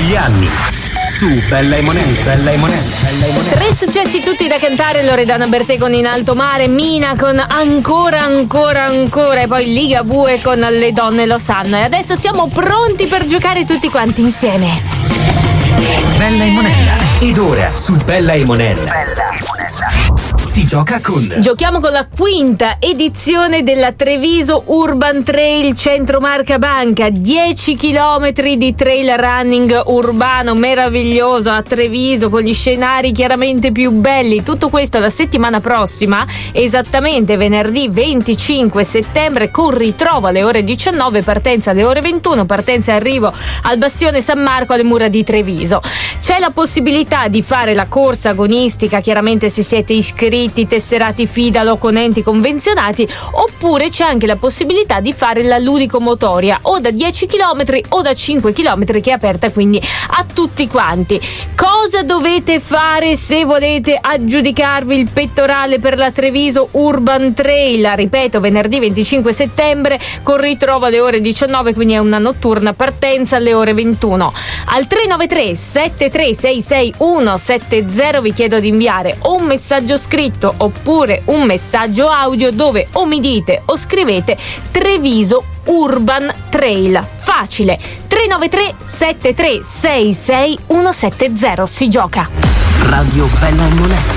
degli anni. Su Bella e Monella, Bella e Monella, Bella e Monella. 3 successi tutti da cantare: Loredana Bertè con In Alto Mare, Mina con Ancora Ancora Ancora e poi Ligabue con Le donne lo sanno. E adesso siamo pronti per giocare tutti quanti insieme. Bella e Monella. Ed ora su Bella e Monella si gioca con... Giochiamo con la quinta edizione della Treviso Urban Trail Centro Marca Banca. 10 chilometri di trail running urbano meraviglioso a Treviso, con gli scenari chiaramente più belli. Tutto questo la settimana prossima, esattamente venerdì 25 settembre, con ritrovo alle ore 19, partenza alle ore 21, partenza e arrivo al Bastione San Marco alle mura di Treviso. C'è la possibilità di fare la corsa agonistica, chiaramente se siete iscritti, tesserati Fidalo con enti convenzionati, oppure c'è anche la possibilità di fare la ludicomotoria o da 10 km o da 5 km, che è aperta quindi a tutti quanti. Cosa dovete fare se volete aggiudicarvi il pettorale per la Treviso Urban Trail? Ripeto, venerdì 25 settembre con ritrovo alle ore 19, quindi è una notturna, partenza alle ore 21. Al 393 7366 170 vi chiedo di inviare o un messaggio scritto oppure un messaggio audio dove o mi dite o scrivete Treviso Urban Trail. Facile. 393 7366 170. Si gioca. Radio Bella e Monella.